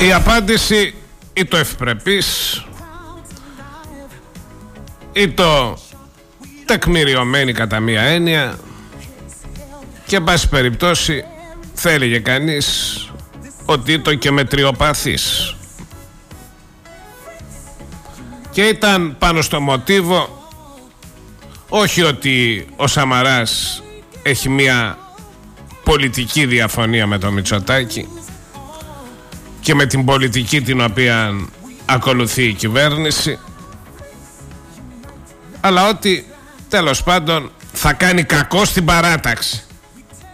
Η απάντηση ή το ευπρεπής ή το τεκμηριωμένη κατά μία έννοια, και εν πάση περιπτώσει θα έλεγε κανείς ότι το και μετριοπαθής. Και ήταν πάνω στο μοτίβο όχι ότι ο Σαμαράς έχει μία πολιτική διαφωνία με το Μητσοτάκη και με την πολιτική την οποία ακολουθεί η κυβέρνηση, αλλά ότι τέλος πάντων θα κάνει κακό στην παράταξη.